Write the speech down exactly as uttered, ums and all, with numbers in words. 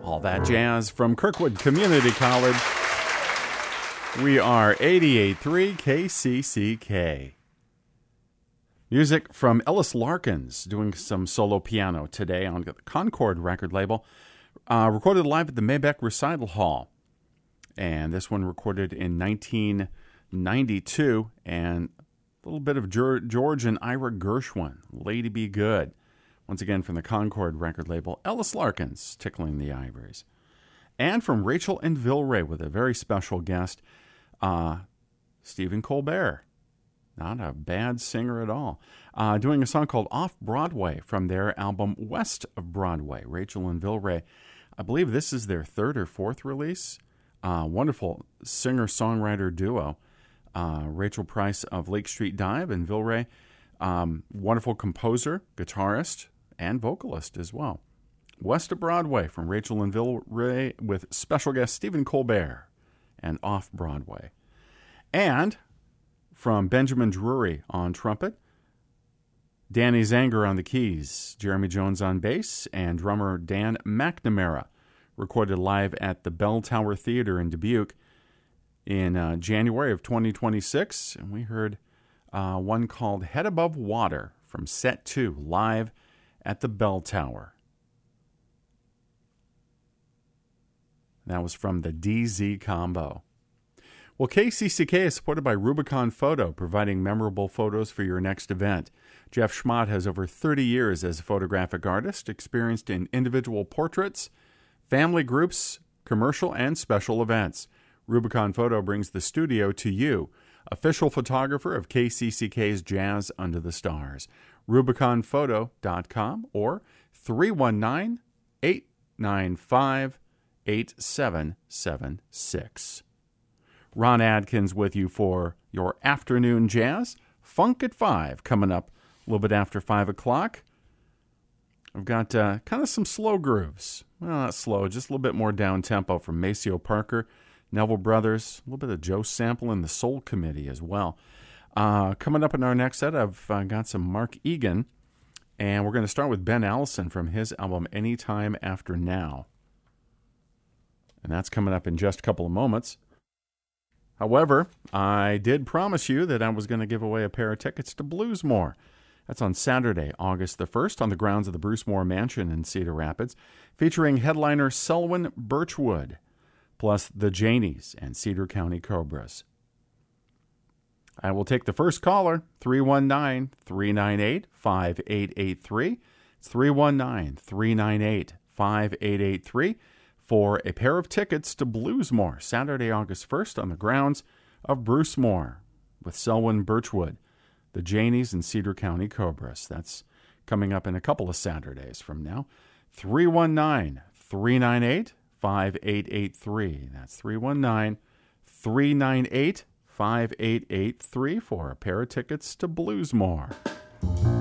All that jazz from Kirkwood Community College. We are eighty-eight point three K C C K. Music from Ellis Larkins, doing some solo piano today on the Concord record label. Uh, recorded live at the Mabeck Recital Hall. And this one recorded in nineteen ninety-two. And a little bit of George and Ira Gershwin, Lady Be Good. Once again from the Concord record label, Ellis Larkins, Tickling the Ivories. And from Rachel and Vilray with a very special guest, uh, Stephen Colbert. Not a bad singer at all. Uh, doing a song called Off Broadway from their album West of Broadway. Rachel and Vilray. I believe this is their third or fourth release. Uh, wonderful singer-songwriter duo. Uh, Rachel Price of Lake Street Dive and Vilray. Um, wonderful composer, guitarist, and vocalist as well. West of Broadway from Rachel and Vilray with special guest Stephen Colbert and Off Broadway. And from Benjamin Drury on trumpet, Danny Zanger on the keys, Jeremy Jones on bass, and drummer Dan McNamara, recorded live at the Bell Tower Theater in Dubuque in uh, January of twenty twenty-six. And we heard uh, one called Head Above Water from set two, live at the Bell Tower. That was from the D Z Combo. Well, K C C K is supported by Rubicon Photo, providing memorable photos for your next event. Jeff Schmott has over thirty years as a photographic artist, experienced in individual portraits, family groups, commercial, and special events. Rubicon Photo brings the studio to you, official photographer of K C C K's Jazz Under the Stars. Rubicon Photo dot com or three one nine, eight nine five, eight seven seven six. Ron Adkins with you for your afternoon jazz. Funk at five coming up a little bit after five o'clock. I've got uh, kind of some slow grooves. Well, not slow, just a little bit more down-tempo from Maceo Parker, Neville Brothers, a little bit of Joe Sample and the Soul Committee as well. Uh, coming up in our next set, I've uh, got some Mark Egan, and we're going to start with Ben Allison from his album Anytime After Now. And that's coming up in just a couple of moments. However, I did promise you that I was going to give away a pair of tickets to Bluesmore. That's on Saturday, August the first, on the grounds of the Bruce Moore Mansion in Cedar Rapids, featuring headliner Selwyn Birchwood, plus the Janies and Cedar County Cobras. I will take the first caller, three one nine, three nine eight, five eight eight three. It's three one nine, three nine eight, five eight eight three. For a pair of tickets to Bluesmore, Saturday, August first, on the grounds of Bruce Moore with Selwyn Birchwood, the Janies and Cedar County Cobras. That's coming up in a couple of Saturdays from now. three one nine, three nine eight, five eight eight three. That's three one nine, three nine eight, five eight eight three for a pair of tickets to Bluesmore.